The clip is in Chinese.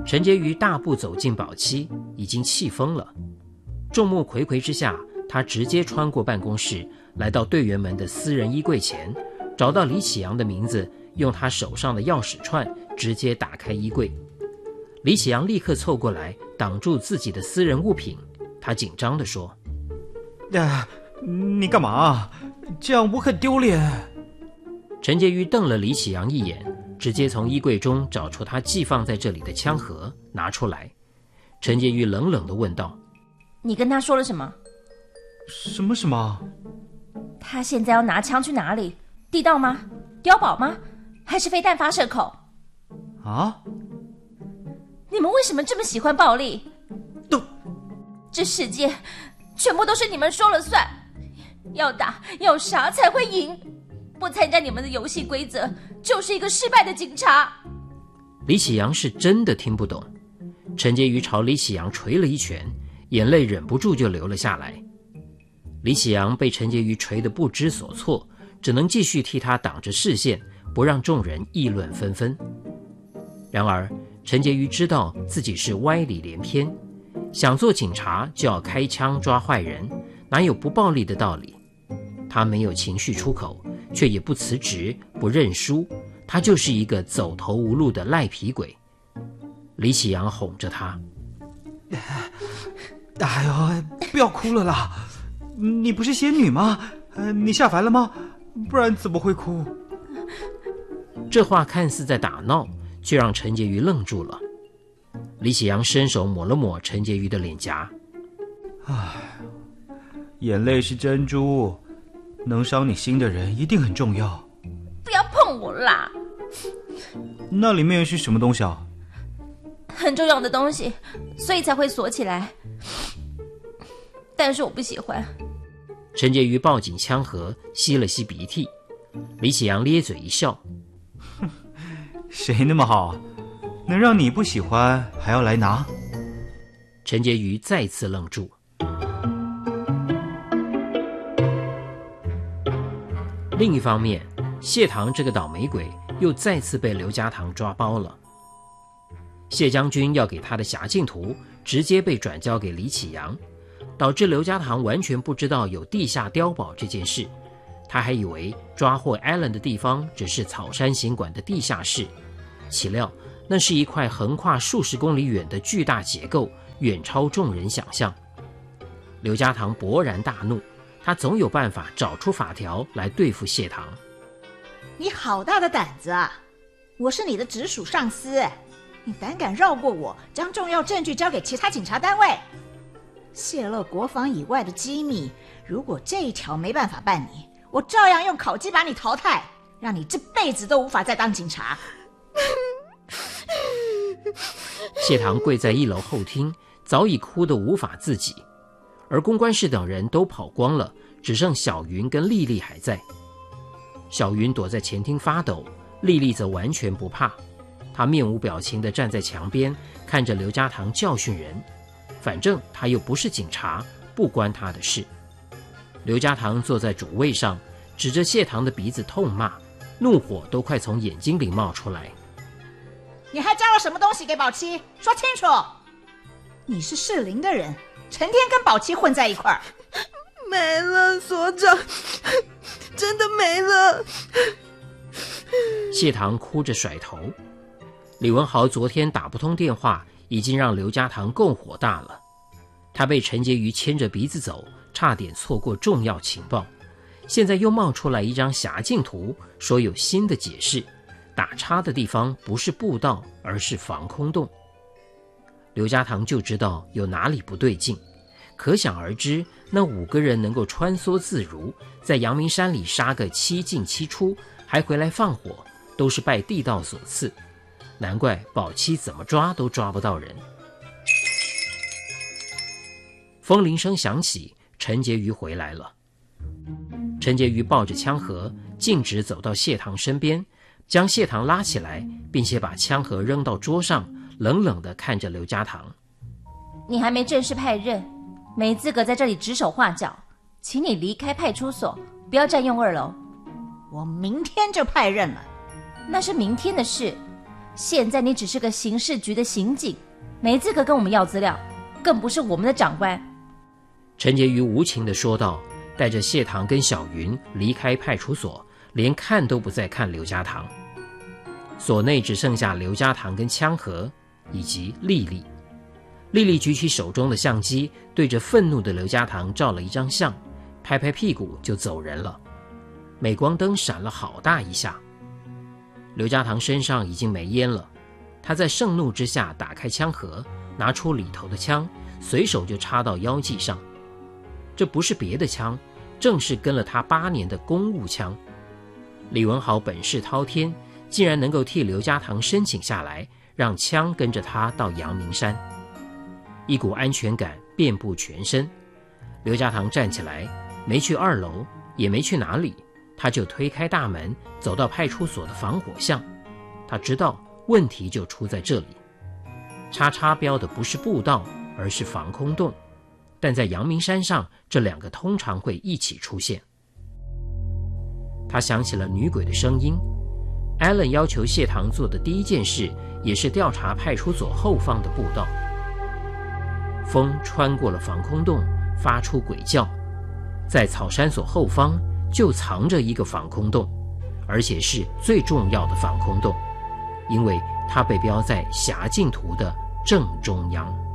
陈洁瑜大步走进宝七，已经气疯了。众目睽睽之下，他直接穿过办公室，来到队员们的私人衣柜前，找到李启阳的名字，用他手上的钥匙串直接打开衣柜。李启阳立刻凑过来挡住自己的私人物品，他紧张地说： 你干嘛？这样我很丢脸。 陈洁瑜瞪了李启阳一眼，直接从衣柜中找出他寄放在这里的枪盒，拿出来。陈洁瑜冷冷地问道： 你跟他说了什么？ 什么？ 他现在要拿枪去哪里？地道吗？碉堡吗？还是飞弹发射口？ 啊？ 你们为什么这么喜欢暴力？这世界全部都是你们说了算，要打要杀才会赢，不参加你们的游戏规则就是一个失败的警察。 李启阳是真的听不懂。陈洁瑜朝李启阳捶了一拳，眼泪忍不住就流了下来。李启阳被陈洁瑜捶得不知所措，只能继续替他挡着视线，不让众人议论纷纷。然而陈洁瑜知道自己是歪理连篇，想做警察就要开枪抓坏人，哪有不暴力的道理？他没有情绪出口，却也不辞职不认输，他就是一个走投无路的赖皮鬼。李启阳哄着他： 哎呦，不要哭了啦！你不是仙女吗？你下凡了吗？不然怎么会哭？ 这话看似在打闹，却让陈洁瑜愣住了。李启阳伸手抹了抹陈洁瑜的脸颊： 眼泪是珍珠，能伤你心的人一定很重要。 不要碰我啦！ 那里面是什么东西啊？ 很重要的东西，所以才会锁起来。但是我不喜欢。 陈洁瑜抱紧枪盒，吸了吸鼻涕。李启阳咧嘴一笑： 谁那么好，能让你不喜欢还要来拿？ 陈洁瑜再次愣住。另一方面，谢堂这个倒霉鬼又再次被刘家堂抓包了。谢将军要给他的辖境图直接被转交给李启阳，导致刘家堂完全不知道有地下碉堡这件事。他还以为抓获 Allen 的地方只是草山行馆的地下室，岂料那是一块横跨数十公里远的巨大结构，远超众人想象。刘家堂勃然大怒，他总有办法找出法条来对付谢堂。 你好大的胆子啊！我是你的直属上司，你胆敢绕过我，将重要证据交给其他警察单位，泄露国防以外的机密。如果这一条没办法办你，我照样用烤鸡把你淘汰，让你这辈子都无法再当警察。 谢堂跪在一楼后厅，早已哭得无法自己，而公关室等人都跑光了，只剩小云跟丽丽还在。小云躲在前厅发抖，丽丽则完全不怕，她面无表情地站在墙边，看着刘家堂教训人。反正他又不是警察，不关他的事。刘家堂坐在主位上，指着谢堂的鼻子痛骂，怒火都快从眼睛里冒出来。 你还交了什么东西给宝七？说清楚！你是士林的人，成天跟宝七混在一块儿。 没了，所长，真的没了。 谢堂哭着甩头。李文豪昨天打不通电话，已经让刘家堂够火大了。他被陈洁瑜牵着鼻子走，差点错过重要情报。现在又冒出来一张辖境图，说有新的解释，打叉的地方不是步道，而是防空洞。刘家堂就知道有哪里不对劲，可想而知，那5个人能够穿梭自如，在阳明山里杀个7进7出，还回来放火，都是拜地道所赐。难怪宝七怎么抓都抓不到人。风铃声响起，陈洁瑜回来了。陈洁瑜抱着枪盒，径直走到谢堂身边，将谢堂拉起来，并且把枪盒扔到桌上，冷冷地看着刘家堂。 你还没正式派任，没资格在这里指手画脚，请你离开派出所，不要占用2楼。 我明天就派任了。 那是明天的事， 现在你只是个刑事局的刑警，没资格跟我们要资料，更不是我们的长官。 陈洁瑜无情地说道，带着谢堂跟小云离开派出所，连看都不再看刘家堂。所内只剩下刘家堂跟枪河以及丽丽。丽丽举起手中的相机，对着愤怒的刘家堂照了一张相，拍拍屁股就走人了。镁光灯闪了好大一下。刘家堂身上已经没烟了，他在盛怒之下打开枪盒，拿出里头的枪，随手就插到腰际上。这不是别的枪，正是跟了他8年的公务枪。李文豪本事滔天，竟然能够替刘家堂申请下来，让枪跟着他到阳明山。一股安全感遍布全身。刘家堂站起来，没去2楼，也没去哪里，他就推开大门，走到派出所的防火巷。他知道问题就出在这里。叉叉标的不是步道，而是防空洞，但在阳明山上，这2个通常会一起出现。他想起了女鬼的声音。Allen 要求谢堂做的第一件事，也是调查派出所后方的步道。风穿过了防空洞，发出鬼叫。在草山所后方就藏着一个防空洞，而且是最重要的防空洞，因为它被标在辖境图的正中央。